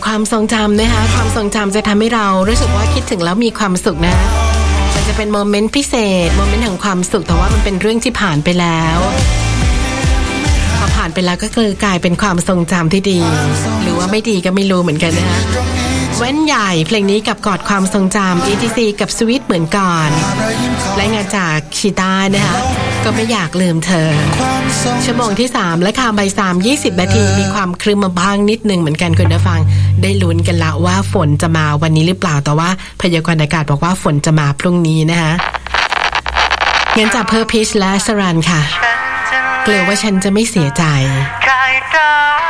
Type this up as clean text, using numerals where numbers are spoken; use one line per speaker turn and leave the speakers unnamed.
ความทรงจำนะคะความทรงจำจะทำให้เรารู้สึกว่าคิดถึงแล้วมีความสุขนะมันจะเป็นโมเมนต์พิเศษโมเมนต์แห่งความสุขแต่ว่ามันเป็นเรื่องที่ผ่านไปแล้วพอผ่านไปแล้วก็กลายเป็นความทรงจำที่ดีหรือว่าไม่ดีก็ไม่รู้เหมือนกันนะคะแว่นใหญ่เพลงนี้กับกอดความทรงจำ ETC กับสวิตเหมือนก่อนและงานจากคีตานะคะก็ไม่อยากลืมเธอชั่วโมงที่3และข่าวบ่าย3 20 นาทีมีความครึ้มมาบ้างนิดนึงเหมือนกันคุณผู้ฟังได้ลุ้นกันละว่าฝนจะมาวันนี้หรือเปล่าแต่ว่าพยากรณ์อากาศบอกว่าฝนจะมาพรุ่งนี้นะคะงั้นจากเพอร์พิชและสรันค่ะกลัวว่าฉันจะไม่เสียใจ